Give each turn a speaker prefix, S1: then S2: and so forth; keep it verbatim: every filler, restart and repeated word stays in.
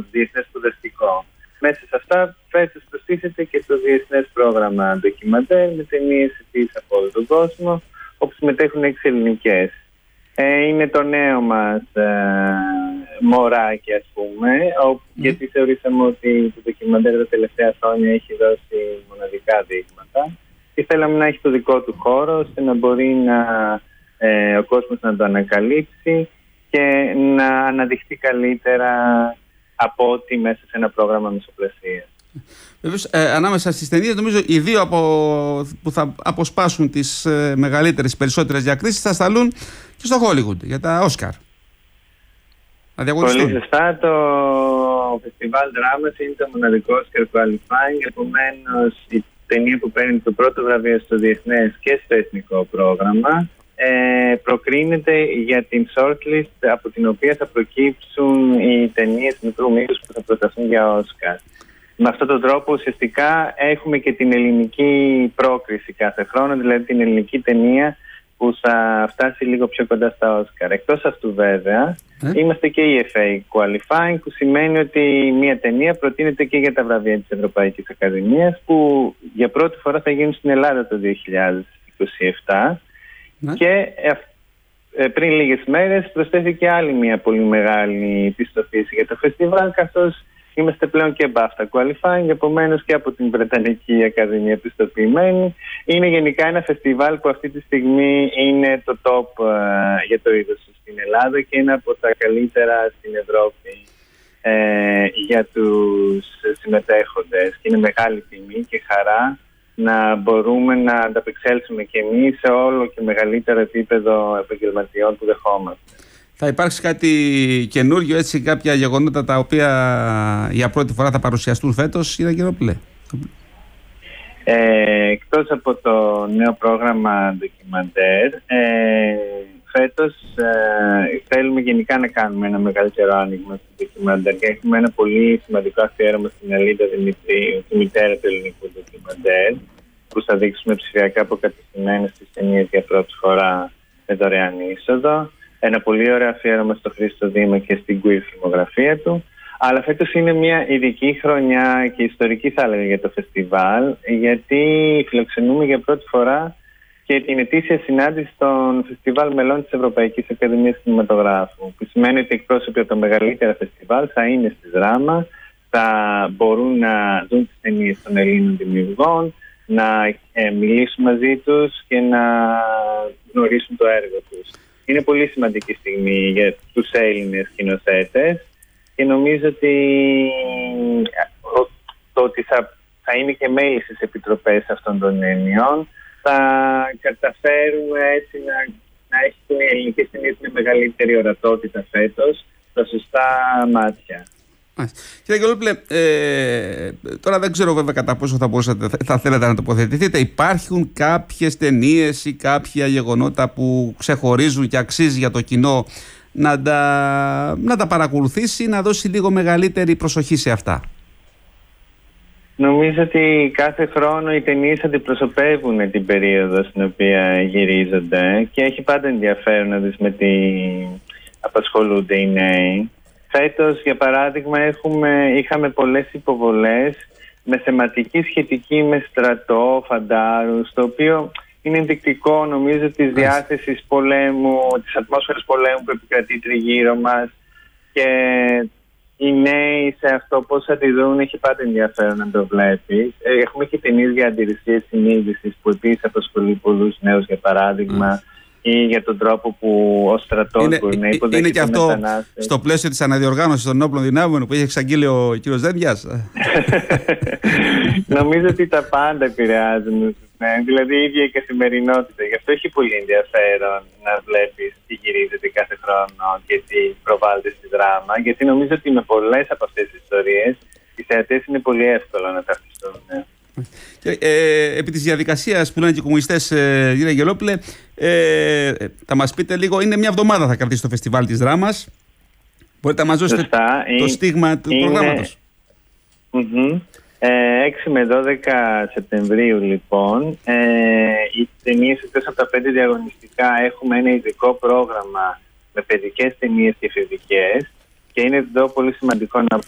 S1: διεθνές σπουδαστικό. Μέσα σε αυτά φέτος προστίθεται και το διεθνές πρόγραμμα ντοκιμαντέρ με ταινίες επίσης από όλο τον κόσμο, όπου συμμετέχουν έξι ελληνικές. Ε, είναι το νέο μας ε, μωράκι, ας πούμε, όπου, mm. γιατί θεωρήσαμε ότι το ντοκιμαντέρ τα τελευταία χρόνια έχει δώσει μοναδικά δείγματα και θέλαμε να έχει το δικό του χώρο, ώστε να μπορεί να, ε, ο κόσμος να το ανακαλύψει και να αναδειχθεί καλύτερα από ό,τι μέσα σε ένα πρόγραμμα μεσοπλασίας.
S2: Βεβαίως, ε, ανάμεσα στις ταινίες, νομίζω οι δύο από, που θα αποσπάσουν τις ε, μεγαλύτερες, περισσότερες διακρίσεις θα σταλούν και στο Hollywood για τα Όσκαρ.
S1: Πολύ σωστά. Το φεστιβάλ δράμας είναι το μοναδικό Oscar qualifying, επομένως η ταινία που παίρνει το πρώτο βραβείο στο διεθνές και στο εθνικό πρόγραμμα ε, προκρίνεται για την shortlist από την οποία θα προκύψουν οι ταινίες μικρού μήκους που θα προταθούν για Όσκαρ. Με αυτόν τον τρόπο ουσιαστικά έχουμε και την ελληνική πρόκριση κάθε χρόνο, δηλαδή την ελληνική ταινία που θα φτάσει λίγο πιο κοντά στα Όσκαρ. Εκτός αυτού βέβαια, ε? είμαστε και η εφ έι Qualifying, που σημαίνει ότι μια ταινία προτείνεται και για τα βραβεία της Ευρωπαϊκής Ακαδημίας, που για πρώτη φορά θα γίνουν στην Ελλάδα το δύο χιλιάδες είκοσι επτά. Ε? Και ε, πριν λίγες μέρες προσθέθηκε άλλη μια πολύ μεγάλη πιστοποίηση για το φεστιβάλ, καθώς είμαστε πλέον και BAFTA qualifying, επομένως και από την Βρετανική Ακαδημία πιστοποιημένη. Είναι γενικά ένα φεστιβάλ που αυτή τη στιγμή είναι το top uh, για το είδος στην Ελλάδα και είναι από τα καλύτερα στην Ευρώπη ε, για τους συμμετέχοντες. Και είναι μεγάλη τιμή και χαρά να μπορούμε να ανταπεξέλθουμε και εμείς σε όλο και μεγαλύτερο επίπεδο επαγγελματιών που δεχόμαστε.
S2: Θα υπάρξει κάτι καινούριο, έτσι, κάποια γεγονότα τα οποία για πρώτη φορά θα παρουσιαστούν φέτος, κύριε Αγγελόπουλε?
S1: Ε, εκτός από το νέο πρόγραμμα ντοκιμαντέρ, ε, φέτος ε, θέλουμε γενικά να κάνουμε ένα μεγαλύτερο άνοιγμα στο ντοκιμαντέρ και έχουμε ένα πολύ σημαντικό αφιέρωμα στην Αλίντα Δημητρίου, τη μητέρα του ελληνικού ντοκιμαντέρ, που θα δείξουμε ψηφιακά αποκατεστημένες τις ταινίες για πρώτη φορά με δωρεάν είσοδο. Ένα πολύ ωραίο αφιέρωμα στο Χρήστο Δήμα και στην queer φιλμογραφία του. Αλλά φέτος είναι μια ειδική χρονιά και ιστορική, θα έλεγα, για το φεστιβάλ, γιατί φιλοξενούμε για πρώτη φορά και την ετήσια συνάντηση των φεστιβάλ μελών της Ευρωπαϊκής Ακαδημίας Κινηματογράφου. Που σημαίνει ότι εκπρόσωποι από τα μεγαλύτερα φεστιβάλ θα είναι στη δράμα, θα μπορούν να δουν τις ταινίες των Ελλήνων δημιουργών, να ε, μιλήσουν μαζί τους και να γνωρίσουν το έργο τους. Είναι πολύ σημαντική στιγμή για τους Έλληνες σκηνοθέτες και νομίζω ότι το ότι θα, θα είναι και μέλη στις επιτροπές αυτών των ενιών θα καταφέρουμε έτσι να, να έχει η ελληνική ταινία μια μεγαλύτερη ορατότητα φέτος στα σωστά μάτια.
S2: Κύριε Αγγελόπουλε, ε, τώρα δεν ξέρω βέβαια κατά πόσο θα, μπορούσατε, θα θέλετε να τοποθετηθείτε. Υπάρχουν κάποιες ταινίες ή κάποια γεγονότα που ξεχωρίζουν και αξίζει για το κοινό να τα, να τα παρακολουθήσει, να δώσει λίγο μεγαλύτερη προσοχή σε αυτά?
S1: Νομίζω ότι κάθε χρόνο οι ταινίες αντιπροσωπεύουν την περίοδο στην οποία γυρίζονται και έχει πάντα ενδιαφέρον να δεις με τι απασχολούνται οι νέοι. Φέτος, για παράδειγμα, έχουμε, είχαμε πολλές υποβολές με θεματική σχετική με στρατό, φαντάρους, το οποίο είναι ενδεικτικό, νομίζω, της διάθεσης πολέμου, της ατμόσφαιρας πολέμου που επικρατεί τριγύρω μας και οι νέοι σε αυτό πώς αντιδρούν έχει πάντα ενδιαφέρον να το βλέπεις. Έχουμε και την ίδια αντιρρησία συνείδησης που επίσης απασχολεί πολλούς νέους, για παράδειγμα, ή για τον τρόπο που ο στρατός είναι, μπορεί να υποδεχθεί.
S2: Είναι και αυτό μετανάστες. Στο πλαίσιο της αναδιοργάνωσης των όπλων δυνάμεων που έχει εξαγγείλει ο κ. Δένδιας.
S1: Νομίζω ότι τα πάντα επηρεάζουν. Ναι, δηλαδή η ίδια η καθημερινότητα. Γι' αυτό έχει πολύ ενδιαφέρον να βλέπεις τι γυρίζεται κάθε χρόνο και τι προβάλλεται στη δράμα. Γιατί νομίζω ότι με πολλές από αυτές τις ιστορίες οι θεατές είναι πολύ εύκολο να ταυτιστούν. Ναι.
S2: Και, ε, επί της διαδικασίας που λένε και οι κομμουνιστές, ε, κύριε Αγγελόπουλε, ε, θα μας πείτε λίγο, είναι μια εβδομάδα θα κρατήσει το φεστιβάλ της δράμας. Μπορείτε να μας δώσετε Σωστά. το είναι, στίγμα του είναι, προγράμματος?
S1: Mm-hmm. Ε, έξι με δώδεκα Σεπτεμβρίου λοιπόν, ε, οι ταινίες εκτός από τα πέντε διαγωνιστικά έχουμε ένα ειδικό πρόγραμμα με παιδικές ταινίες και εφηβικές και είναι εδώ πολύ σημαντικό να πω